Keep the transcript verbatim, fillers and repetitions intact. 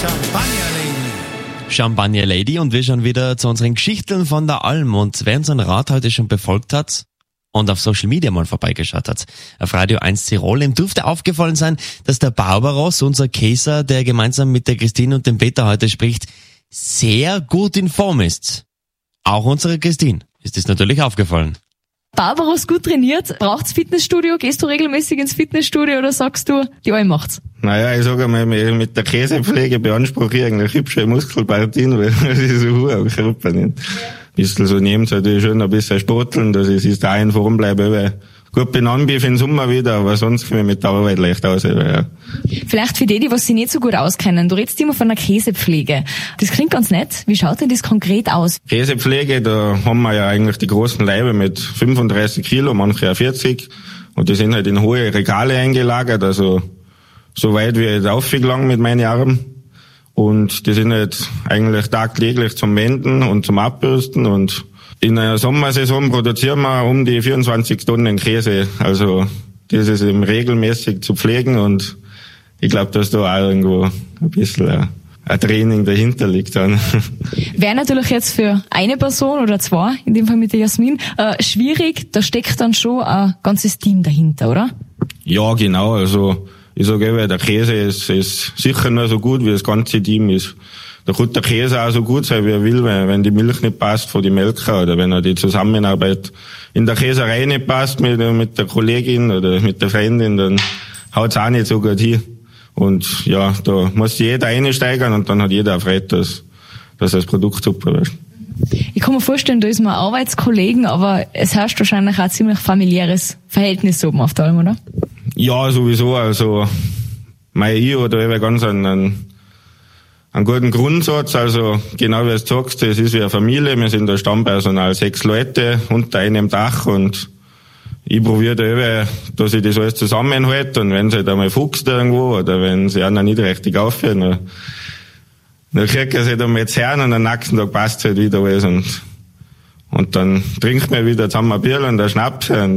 Champagner Lady. Champagner Lady und wir schauen wieder zu unseren Geschichten von der Alm. Und wer unseren Rat heute schon befolgt hat und auf Social Media mal vorbeigeschaut hat, auf Radio eins Tirol, ihm dürfte aufgefallen sein, dass der Barbaros, unser Käser, der gemeinsam mit der Christine und dem Peter heute spricht, sehr gut in Form ist. Auch unsere Christine ist es natürlich aufgefallen. Barbaros gut trainiert, braucht's Fitnessstudio? Gehst du regelmäßig ins Fitnessstudio oder sagst du, die Alm macht's? Naja, ich sage mal, mit der Käsepflege beanspruche ich eigentlich hübsche Muskelpartien, weil ich so hoch auch Körper nicht. Ein bisschen so nehmt's natürlich schon ein bisschen sporteln, dass ich es da in Form bleibe, weil gut bin anbief im Sommer wieder, aber sonst komme ich mit der Arbeit leicht aus. Ja. Vielleicht für die, die was sich nicht so gut auskennen. Du redest immer von einer Käsepflege. Das klingt ganz nett. Wie schaut denn das konkret aus? Käsepflege, da haben wir ja eigentlich die großen Laibe mit fünfunddreißig Kilo, manche auch vierzig. Und die sind halt in hohe Regale eingelagert, also so weit wie ich aufgelangt mit meinen Armen. Und die sind halt eigentlich tagtäglich zum Wenden und zum Abbürsten. Und in der Sommersaison produzieren wir um die vierundzwanzig Tonnen Käse. Also das ist eben regelmäßig zu pflegen und ich glaube, dass da auch irgendwo ein bisschen ein, ein Training dahinter liegt dann. Wäre natürlich jetzt für eine Person oder zwei, in dem Fall mit der Jasmin, äh, schwierig. Da steckt dann schon ein ganzes Team dahinter, oder? Ja, genau. Also ich sage eben, der Käse ist, ist sicher nur so gut, wie das ganze Team ist. Da kann der Käse auch so gut sein, wie er will, wenn die Milch nicht passt von den Melker oder wenn er die Zusammenarbeit in der Käserei nicht passt mit, mit der Kollegin oder mit der Freundin, dann haut's auch nicht so gut hin. Und ja, da muss jeder einsteigern und dann hat jeder auch Freude, dass, dass das Produkt super wird. Ich kann mir vorstellen, da ist man Arbeitskollegen, aber es herrscht wahrscheinlich auch ein ziemlich familiäres Verhältnis oben auf der Alm, oder? Ja, sowieso. Also, mein ich oder eben ganz einen, einen, einen guten Grundsatz. Also, genau wie du sagst, es ist wie eine Familie. Wir sind da Stammpersonal, sechs Leute unter einem Dach und ich probiere da eben, dass ich das alles zusammenhalte und wenn es halt einmal fuchst irgendwo oder wenn sie einer nicht richtig aufhören, dann, dann kriegt er sich dann mit Herren und am nächsten Tag passt halt wieder alles und, und dann trinkt man wieder zusammen ein Bier und ein Schnaps und